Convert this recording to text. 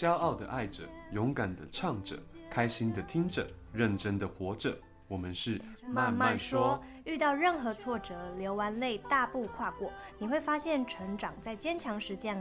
骄傲的爱着，勇敢的唱着，开心的听着，认真的活着。我们是慢慢说，遇到任何挫折，流完泪，大步跨过，你会发现成长在坚强时这样